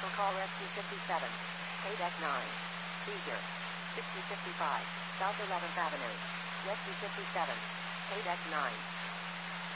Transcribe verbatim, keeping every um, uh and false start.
Cancel call Rescue fifty-seven. K deck nine. Seizure. sixty fifty-five. South eleventh Avenue. Rescue fifty-seven. K deck nine.